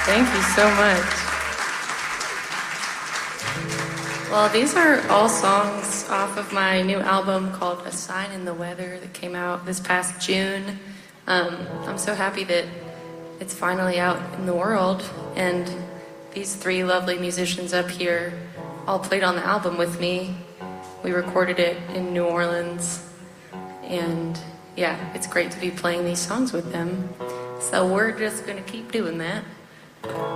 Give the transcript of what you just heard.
Thank you so much. Well, these are all songs off of my new album called A Sign in the Weather that came out this past June. I'm so happy that it's finally out in the world, and these three lovely musicians up here all played on the album with me. We recorded it in New Orleans, and yeah, it's great to be playing these songs with them. So we're just gonna keep doing that.